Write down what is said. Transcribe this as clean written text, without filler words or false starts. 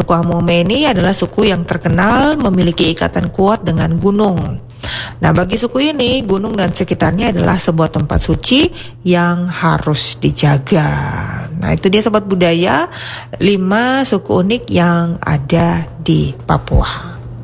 Suku Amome ini adalah suku yang terkenal memiliki ikatan kuat dengan gunung. Nah, bagi suku ini, gunung dan sekitarnya adalah sebuah tempat suci yang harus dijaga. Nah, itu dia Sobat Budaya, 5 suku unik yang ada di Papua.